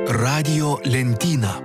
Radijo lentyna.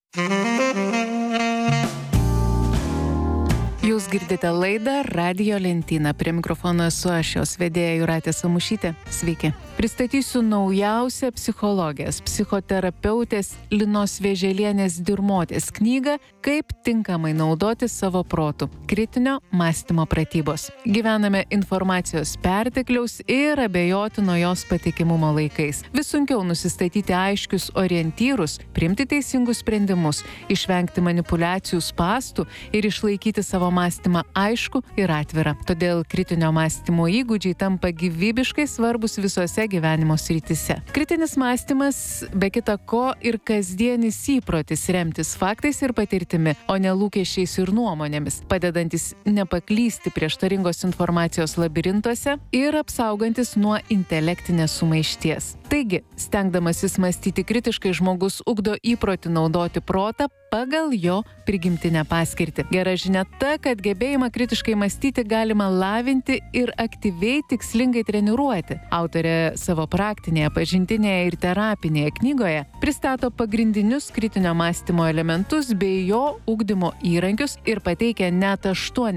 Jūs girdite laidą Radijo lentyna. Prie mikrofono esu aš, jos vedėja Jūratė Samušytė. Sveiki. Pristatysiu naujausią psichologės, psichoterapeutės Linos Vėželienės Dirmotės knygą Kaip tinkamai naudoti savo protų. Kritinio mąstymo pratybos. Gyvename informacijos pertekliaus ir abejotino jos patikimumo laikais. Vis sunkiau nusistatyti aiškius orientyrus, priimti teisingus sprendimus, išvengti manipulacijų spąstų ir išlaikyti savo mąstymą aišku ir atvirą. Todėl kritinio mąstymo įgūdžiai tampa gyvybiškai svarbus visose gyvenimo srityse. Kritinis mąstymas, be kita ko, ir kasdienis įprotis remtis faktais ir patirtimi, o ne lūkesčiais ir nuomonėmis, padedantis nepaklysti prieštaringos informacijos labirintuose ir apsaugantis nuo intelektinės sumaišties. Taigi, stengdamasis mąstyti kritiškai, žmogus ugdo įprotį naudoti protą pagal jo prigimtinę paskirtį. Gera žinia ta, kad gebėjimą kritiškai mąstyti galima lavinti ir aktyviai tikslingai treniruoti. Autorė savo praktinėje, pažintinėje ir terapinėje knygoje pristato pagrindinius kritinio mąstymo elementus bei jo ugdymo įrankius ir pateikia net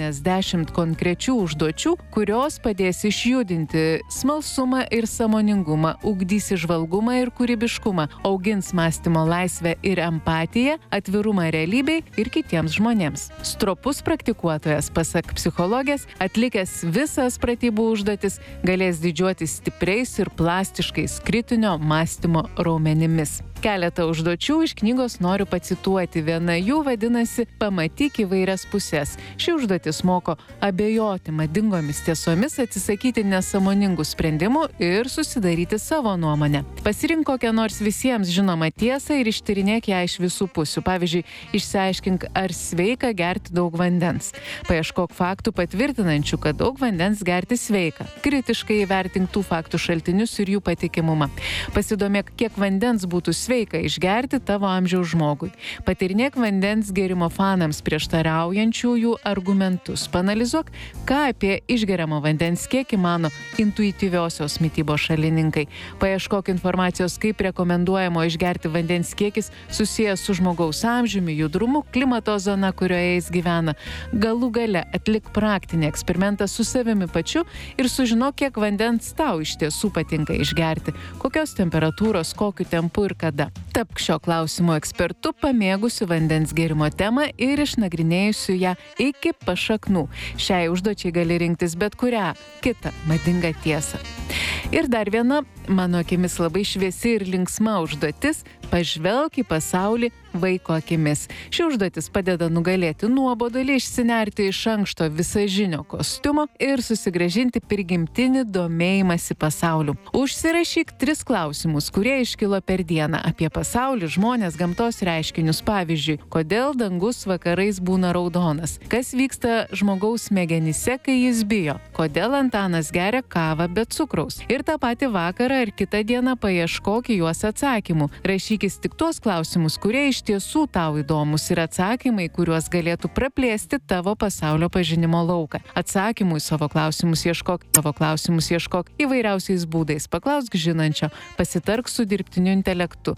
80 konkrečių užduočių, kurios padės išjudinti smalsumą ir sąmoningumą, ugdys įžvalgumą ir kūrybiškumą, augins mąstymo laisvę ir empatiją, atvirumą realybei ir kitiems žmonėms. Stropus praktikuotojas, pasak psichologės, atlikęs visas pratybų užduotis, galės didžiuotis stipriais ir plastiškais kritinio mąstymo raumenimis. Keletą užduočių iš knygos noriu pacituoti. Viena jų vadinasi Pamatyk įvairias pusės. Ši užduotis moko abejoti madingomis tiesomis, atsisakyti nesąmoningų sprendimų ir susidaryti savo nuomonę. Pasirink kokią nors visiems žinomą tiesą ir ištyrinėk ją iš visų pusių. Pavyzdžiui, išsiaiškink, ar sveika gerti daug vandens. Paieškok faktų patvirtinančių, kad daug vandens gerti sveika. Kritiškai įvertink tų faktų šaltinius ir jų patikimumą. Pasidomėk, kiek vandens būtų sveika išgerti tavo amžiaus žmogui. Patyrinėk vandens gėrimo fanams prieštaraujančiųjų argumentus. Panalizuok, ką apie išgeriamo vandens kiekį mano intuityviosios mitybos šalininkai. Paieškok informacijos, kaip rekomenduojamo išgerti vandens kiekis susijęs su žmogaus amžiumi, judrumu, klimato zona, kurioje jis gyvena. Galų gale atlik praktinį eksperimentą su savimi pačiu ir sužinok, kiek vandens tau iš tiesų patinka išgerti, kokios temperatūros, kokiu tempu ir kada. Tapk šio klausimo ekspertu, pamėgusiu vandens gėrimo temą ir išnagrinėjusiu ją iki pašaknų. Šiai užduočiai gali rinktis bet kurią kitą madingą tiesą. Ir dar viena, mano akimis labai šviesi ir linksma užduotis – pažvelk į pasaulį vaiko akimis. Ši užduotis padeda nugalėti nuobodulį, išsinerti iš anksto visažinio kostiumo ir susigrąžinti prigimtinį domėjimąsi pasauliu. Užsirašyk 3 klausimus, kurie iškilo per dieną apie pasaulį, žmonės, gamtos reiškinius. Pavyzdžiui, kodėl dangus vakarais būna raudonas? Kas vyksta žmogaus smegenyse, kai jis bijo? Kodėl Antanas geria kavą be cukraus? Ir tą patį vakarą ar kitą dieną paieškok į juos atsakymų. Rašykis tik tuos klausimus, kurie iš tiesų tau įdomus ir atsakymai, kuriuos galėtų praplėsti tavo pasaulio pažinimo lauką. Atsakymų į savo klausimus ieškok įvairiausiais būdais. Paklausk žinančio, pasitark su dirbtiniu intelektu.